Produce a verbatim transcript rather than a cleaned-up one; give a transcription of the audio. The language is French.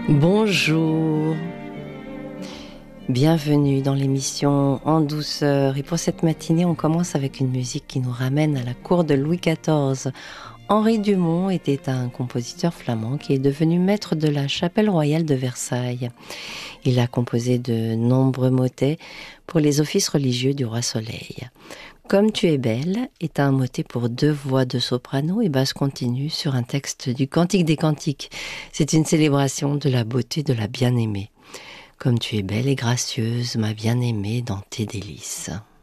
Bonjour, bienvenue dans l'émission En douceur. Et pour cette matinée, on commence avec une musique qui nous ramène à la cour de Louis quatorze. Henri Dumont était un compositeur flamand qui est devenu maître de la chapelle royale de Versailles. Il a composé de nombreux motets pour les offices religieux du roi Soleil. Comme tu es belle est un motet pour deux voix de soprano et basse continue sur un texte du Cantique des Cantiques. C'est une célébration de la beauté de la bien-aimée. Comme tu es belle et gracieuse, ma bien-aimée, dans tes délices.